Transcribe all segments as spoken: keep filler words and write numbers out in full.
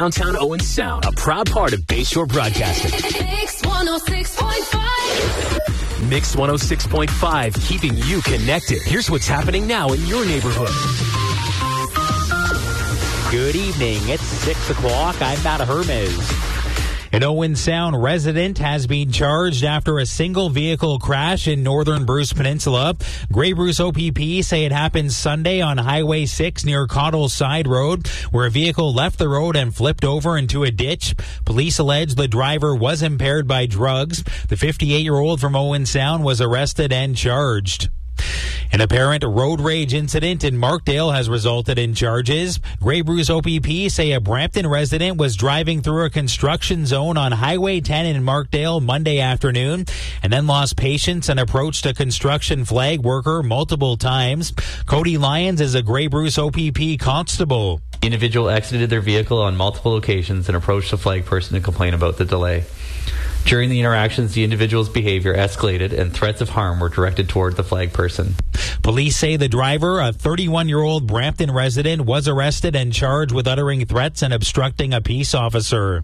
Downtown Owen Sound, a proud part of Bayshore Broadcasting. Mix one oh six point five. Mix one oh six point five, keeping you connected. Here's what's happening now in your neighborhood. Good evening. It's six o'clock. I'm Matt Hermes. An Owen Sound resident has been charged after a single vehicle crash in northern Bruce Peninsula. Grey Bruce O P P say it happened Sunday on Highway six near Cottle Side Road, where a vehicle left the road and flipped over into a ditch. Police allege the driver was impaired by drugs. The fifty-eight-year-old from Owen Sound was arrested and charged. An apparent road rage incident in Markdale has resulted in charges. Grey Bruce O P P say a Brampton resident was driving through a construction zone on Highway ten in Markdale Monday afternoon and then lost patience and approached a construction flag worker multiple times. Cody Lyons is a Grey Bruce O P P constable. The individual exited their vehicle on multiple occasions and approached the flag person to complain about the delay. During the interactions, the individual's behavior escalated and threats of harm were directed toward the flag person. Police say the driver, a thirty-one-year-old Brampton resident, was arrested and charged with uttering threats and obstructing a peace officer.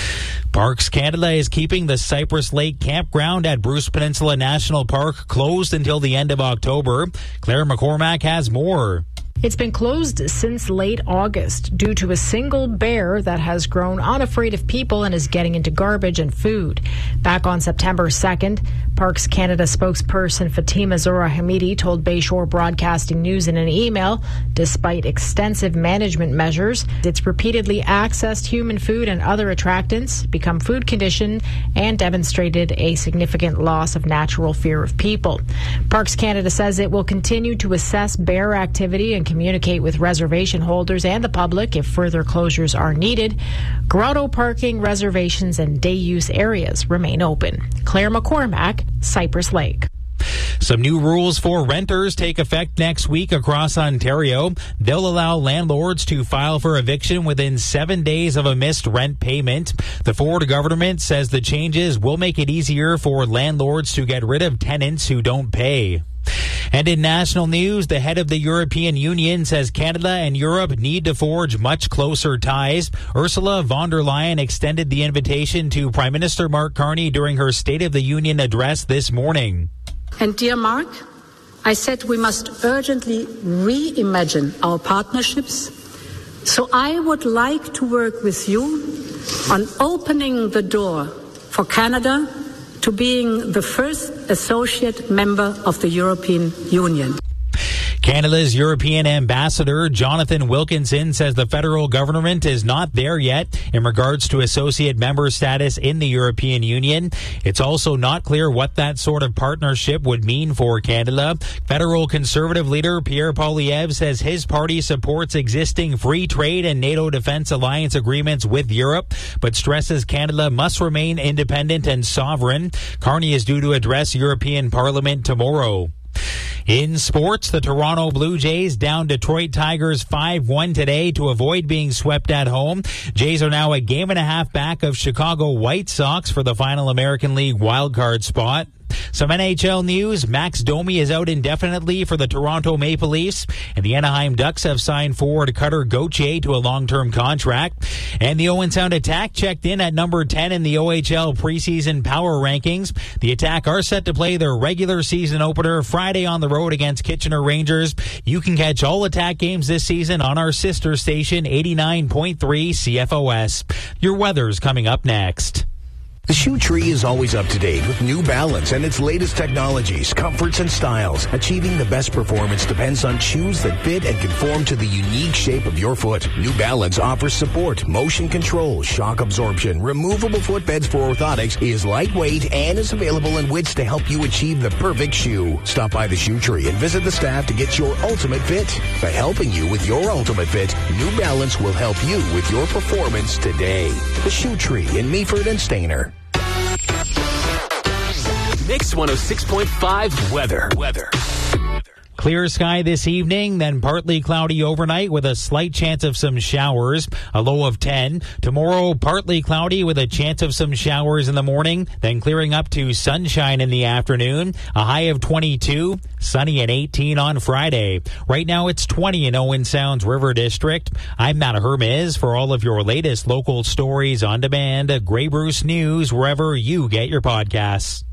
Parks Canada is keeping the Cypress Lake campground at Bruce Peninsula National Park closed until the end of October. Claire McCormack has more. It's been closed since late August due to a single bear that has grown unafraid of people and is getting into garbage and food. Back on September second, Parks Canada spokesperson Fatima Zora Hamidi told Bayshore Broadcasting News in an email, despite extensive management measures, it's repeatedly accessed human food and other attractants, become food conditioned, and demonstrated a significant loss of natural fear of people. Parks Canada says it will continue to assess bear activity and communicate with reservation holders and the public if further closures are needed. Grotto parking, reservations, and day use areas remain open. Claire McCormack, Cypress Lake. Some new rules for renters take effect next week across Ontario. They'll allow landlords to file for eviction within seven days of a missed rent payment. The Ford government says the changes will make it easier for landlords to get rid of tenants who don't pay. And in national news, the head of the European Union says Canada and Europe need to forge much closer ties. Ursula von der Leyen extended the invitation to Prime Minister Mark Carney during her State of the Union address this morning. And dear Mark, I said we must urgently reimagine our partnerships. So I would like to work with you on opening the door for Canada to being the first associate member of the European Union. Canada's European ambassador, Jonathan Wilkinson, says the federal government is not there yet in regards to associate member status in the European Union. It's also not clear what that sort of partnership would mean for Canada. Federal Conservative leader Pierre Poilievre says his party supports existing free trade and NATO defense alliance agreements with Europe, but stresses Canada must remain independent and sovereign. Carney is due to address European Parliament tomorrow. In sports, the Toronto Blue Jays down Detroit Tigers five one today to avoid being swept at home. Jays are now a game and a half back of Chicago White Sox for the final American League wildcard spot. Some N H L news. Max Domi is out indefinitely for the Toronto Maple Leafs, and the Anaheim Ducks have signed forward Cutter Gauthier to a long-term contract. And the Owen Sound Attack checked in at number ten in the O H L preseason power rankings. The Attack are set to play their regular season opener Friday on the road against Kitchener Rangers. You can catch all Attack games this season on our sister station, eighty-nine point three C F O S. Your weather's coming up next. The Shoe Tree is always up to date with New Balance and its latest technologies, comforts, and styles. Achieving the best performance depends on shoes that fit and conform to the unique shape of your foot. New Balance offers support, motion control, shock absorption, removable footbeds for orthotics, is lightweight, and is available in widths to help you achieve the perfect shoe. Stop by the Shoe Tree and visit the staff to get your ultimate fit. By helping you with your ultimate fit, New Balance will help you with your performance today. The Shoe Tree in Meaford and Stayner. Mix one oh six point five weather. Weather. Clear sky this evening, then partly cloudy overnight with a slight chance of some showers, a low of ten. Tomorrow, partly cloudy with a chance of some showers in the morning, then clearing up to sunshine in the afternoon, a high of twenty-two, sunny and eighteen on Friday. Right now it's twenty in Owen Sound's River District. I'm Matt Hermes for all of your latest local stories on demand. Grey Bruce News, wherever you get your podcasts.